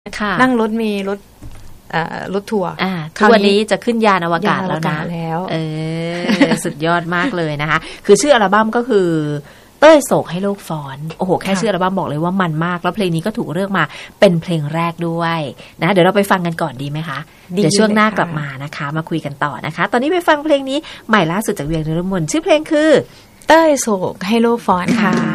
นั่งรถมีรถทัวร์ทุกวันนี้จะขึ้นยานอวกาศแล้วนะสุดยอดมากเลยนะคะคือชื่ออัลบั้มก็คือเต้ยโศกให้โลกฟ้อนโอ้โหแค่ชื่ออัลบั้มบอกเลยว่ามันมากแล้วเพลงนี้ก็ถูกเลือกมาเป็นเพลงแรกด้วยนะเดี๋ยวเราไปฟังกันก่อนดีไหมคะเดี๋ยวช่วงหน้ากลับมานะคะมาคุยกันต่อนะคะตอนนี้ไปฟังเพลงนี้ใหม่ล่าสุดจากเวียงนฤมลชื่อเพลงคือเต้ยโศกให้โลกฟ้อนค่ะ